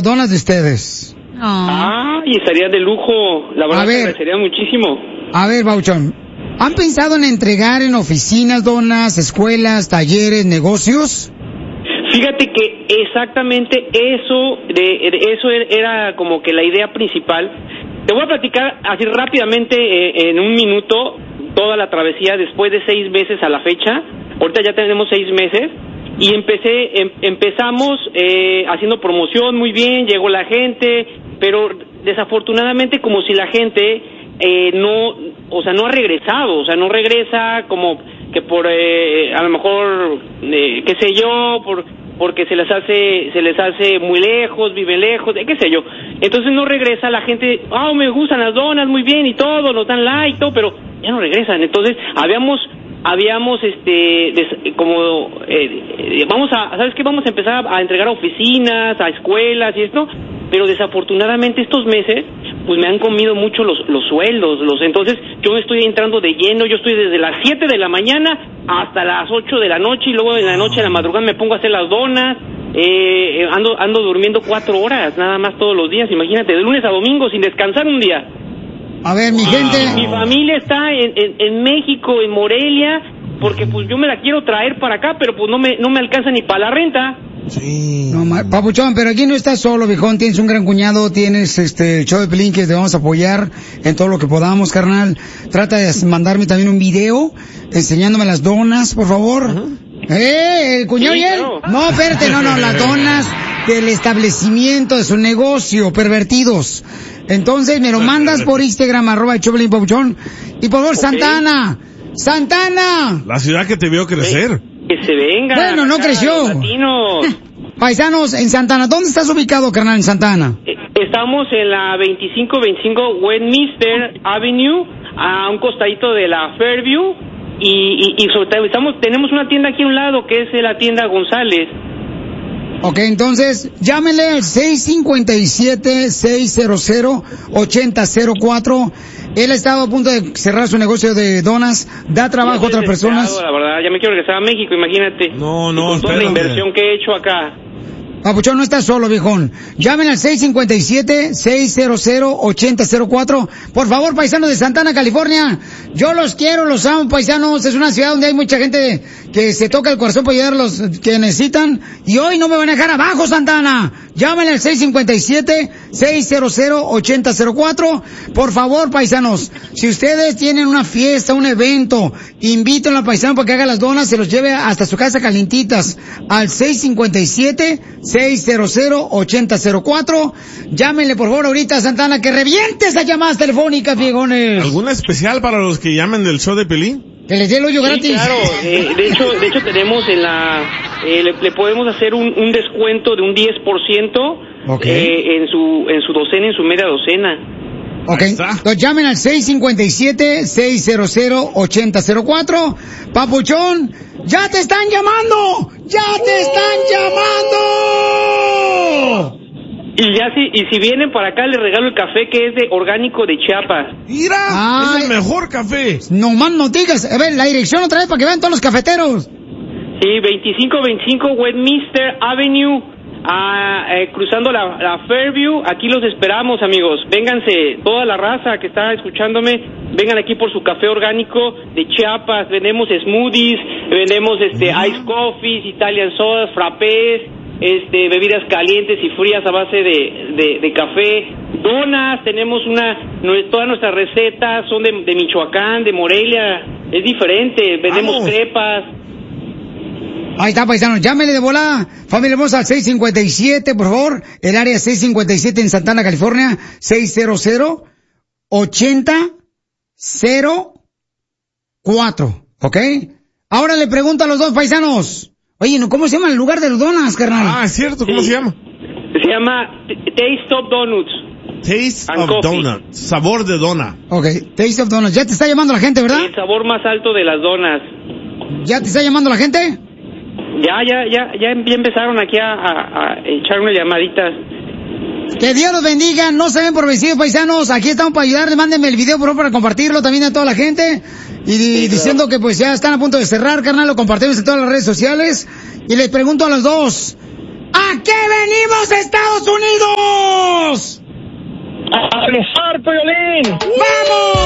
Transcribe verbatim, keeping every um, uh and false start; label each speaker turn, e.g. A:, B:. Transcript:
A: donas de ustedes.
B: Oh. Ah, y estaría de lujo. La verdad, me agradecería muchísimo.
A: A ver, Babuchón, ¿han pensado en entregar en oficinas donas, escuelas, talleres, negocios?
B: Fíjate que exactamente eso, de, de eso era como que la idea principal. Te voy a platicar así rápidamente eh, en un minuto toda la travesía después de seis meses a la fecha. Ahorita ya tenemos seis meses y empecé, em, empezamos eh, haciendo promoción muy bien, llegó la gente, pero desafortunadamente como si la gente eh, no, o sea, no ha regresado, o sea, no regresa como que por eh, a lo mejor eh, qué sé yo, por porque se les hace se les hace muy lejos, viven lejos, qué sé yo. Entonces no regresa la gente. Ah, oh, me gustan las donas, muy bien y todo, nos dan like, todo, pero ya no regresan. Entonces habíamos habíamos este des, como eh, vamos a sabes qué vamos a empezar a entregar a oficinas, a escuelas y esto, pero desafortunadamente estos meses pues me han comido mucho los los sueldos, los entonces yo estoy entrando de lleno, yo estoy desde las siete de la mañana hasta las ocho de la noche y luego en la noche a la madrugada me pongo a hacer las donas, eh, ando ando durmiendo cuatro horas nada más todos los días, imagínate, de lunes a domingo sin descansar un día.
A: A ver, mi gente...
B: Mi familia está en, en, en México, en Morelia, porque pues yo me la quiero traer para acá, pero pues no me no me alcanza ni para la renta.
A: Sí. No, Papuchón, pero aquí no estás solo, viejón. Tienes un gran cuñado, tienes este el show de Pelín que te vamos a apoyar en todo lo que podamos, carnal. Trata de mandarme también un video enseñándome las donas, por favor. Uh-huh. ¿Eh? ¿El cuñado sí, y él? Claro. No, espérate, no, no, las donas del establecimiento, de su negocio, pervertidos. Entonces me lo mandas por Instagram, arroba el show de Pelín, Papuchón. Y por favor, okay. Santana, Santana.
C: La ciudad que te vio crecer.
B: Que se venga.
A: Bueno, no creció. Paisanos, en Santana, ¿dónde estás ubicado, carnal, en Santana?
B: Estamos en la veinticinco veinticinco Westminster Avenue, a un costadito de la Fairview, y, y, y sobre todo estamos, tenemos una tienda aquí a un lado, que es la tienda González.
A: Ok, entonces, llámenle al seis cinco siete, seis cero cero, ocho cero cero cuatro. Él ha estado a punto de cerrar su negocio de donas, da trabajo a otras personas.
B: La verdad, ya me quiero regresar a México, imagínate.
C: No, no,
B: con toda la inversión que he hecho acá.
A: Papuchón, no estás solo, viejón. Llamen al seis cinco siete, seis cero cero, ocho cero cero cuatro. Por favor, paisanos de Santana, California. Yo los quiero, los amo, paisanos. Es una ciudad donde hay mucha gente que se toca el corazón para ayudar a los que necesitan. Y hoy no me van a dejar abajo, Santana. Llamen al seis cinco siete, seis cero cero, ocho cero cero cuatro. Por favor, paisanos, si ustedes tienen una fiesta, un evento, invítenlo al paisano para que haga las donas, se los lleve hasta su casa calientitas. Al seis cinco siete, seis cero cero, ocho cero cero cuatro. Llámenle, por favor, ahorita a Santana, que reviente esas llamadas telefónicas, viejones.
C: ¿Alguna especial para los que llamen del show de Pelín?
A: Que les dé el hoyo
B: sí,
A: gratis.
B: Claro, eh, de hecho, de hecho tenemos en la, eh, le, le podemos hacer un, un descuento de un diez por ciento okay. eh, en su en su docena, en su media docena.
A: Ok, entonces llamen al seis cinco siete, seis cero cero, ocho cero cero cuatro. Papuchón, ¡ya te están llamando! ¡Ya te están llamando!
B: Y ya si, y si vienen para acá les regalo el café que es de orgánico de Chiapas.
C: ¡Mira! Ay, es el mejor café.
A: No más no digas. A ver, la dirección otra vez para que vean todos los cafeteros.
B: Sí, veinticinco veinticinco Westminster Avenue, ah, eh, cruzando la, la Fairview. Aquí los esperamos, amigos. Vénganse, toda la raza que está escuchándome, vengan aquí por su café orgánico de Chiapas. Vendemos smoothies, vendemos este uh-huh. ice coffees, Italian sodas, frappés, este bebidas calientes y frías a base de, de, de café, donas, tenemos una, todas nuestras recetas son de, de Michoacán, de Morelia, es diferente, vendemos Vamos. crepas.
A: Ahí está, paisano, llámele de volada, familia hermosa, al seis cinco siete, por favor, el área seis cinco siete en Santana, California, seis cero cero, ocho cero cero cuatro, ¿ok? Ahora le pregunto a los dos paisanos. Oye, ¿cómo se llama el lugar de los donas, carnal?
C: Ah, es cierto, ¿cómo sí. se llama?
B: Se llama Taste of Donuts.
C: Taste of
B: coffee.
C: Donuts, sabor de dona.
A: Ok, Taste of Donuts. Ya te está llamando la gente, ¿verdad?
B: El sabor más alto de las donas.
A: ¿Ya te está llamando la gente?
B: Ya, ya, ya, ya empezaron aquí a, a, a echar unas llamaditas.
A: Que Dios los bendiga, no se ven por vencidos, paisanos. Aquí estamos para ayudarles, mándenme el video por favor para compartirlo también a toda la gente. Y sí, diciendo claro. que pues ya están a punto de cerrar, carnal, lo compartimos en todas las redes sociales. Y les pregunto a los dos, ¿a qué venimos, Estados Unidos?
D: ¡A rezar, Piolín!
A: ¡Vamos!